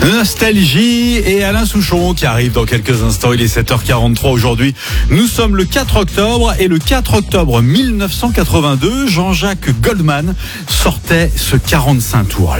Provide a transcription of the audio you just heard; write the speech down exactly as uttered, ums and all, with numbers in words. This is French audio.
Nostalgie et Alain Souchon qui arrive dans quelques instants. Il est sept heures quarante-trois aujourd'hui. Nous sommes le quatre octobre et le quatre octobre mille neuf cent quatre-vingt-deux, Jean-Jacques Goldman sortait ce quarante-cinq tours.